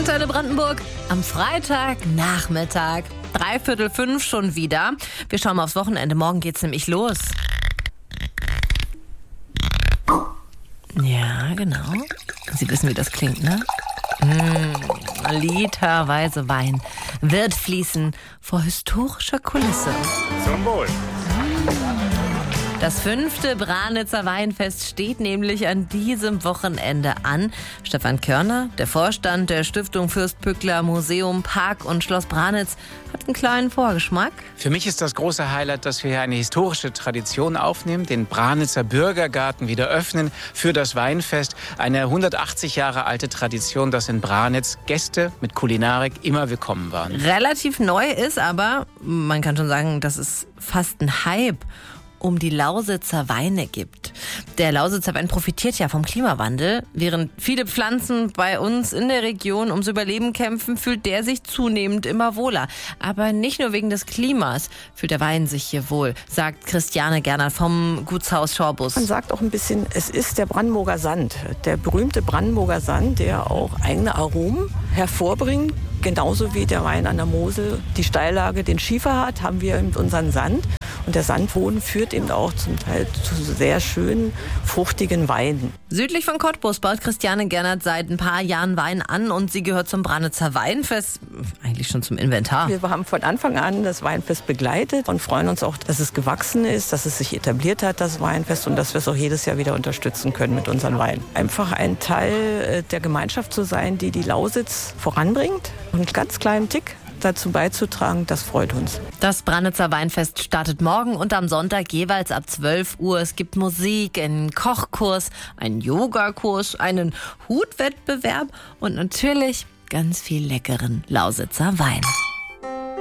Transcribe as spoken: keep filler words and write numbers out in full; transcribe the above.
Antenne Brandenburg am Freitagnachmittag. Dreiviertel fünf schon wieder. Wir schauen mal aufs Wochenende. Morgen geht's nämlich los. Ja, genau. Sie wissen, wie das klingt, ne? Mmh, literweise Wein wird fließen vor historischer Kulisse. Zum Wohl. Das fünfte Branitzer Weinfest steht nämlich an diesem Wochenende an. Stefan Körner, der Vorstand der Stiftung Fürst-Pückler Museum Park und Schloss Branitz, hat einen kleinen Vorgeschmack. Für mich ist das große Highlight, dass wir hier eine historische Tradition aufnehmen, den Branitzer Bürgergarten wieder öffnen für das Weinfest. Eine hundertachtzig Jahre alte Tradition, dass in Branitz Gäste mit Kulinarik immer willkommen waren. Relativ neu ist aber, man kann schon sagen, dass es fast ein Hype um die Lausitzer Weine gibt. Der Lausitzer Wein profitiert ja vom Klimawandel. Während viele Pflanzen bei uns in der Region ums Überleben kämpfen, fühlt der sich zunehmend immer wohler. Aber nicht nur wegen des Klimas fühlt der Wein sich hier wohl, sagt Christiane Gernert vom Gutshaus Schorbus. Man sagt auch ein bisschen, es ist der Brandenburger Sand. Der berühmte Brandenburger Sand, der auch eigene Aromen hervorbringt. Genauso wie der Wein an der Mosel die Steillage, den Schiefer hat, haben wir eben unseren Sand. Und der Sandboden führt eben auch zum Teil zu sehr schönen, fruchtigen Weinen. Südlich von Cottbus baut Christiane Gernert seit ein paar Jahren Wein an und sie gehört zum Branitzer Weinfest, eigentlich schon zum Inventar. Wir haben von Anfang an das Weinfest begleitet und freuen uns auch, dass es gewachsen ist, dass es sich etabliert hat, das Weinfest, und dass wir es auch jedes Jahr wieder unterstützen können mit unseren Weinen. Einfach ein Teil der Gemeinschaft zu sein, die die Lausitz voranbringt und einen ganz kleinen Tick dazu beizutragen, das freut uns. Das Branitzer Weinfest startet morgen und am Sonntag jeweils ab zwölf Uhr. Es gibt Musik, einen Kochkurs, einen Yogakurs, einen Hutwettbewerb und natürlich ganz viel leckeren Lausitzer Wein.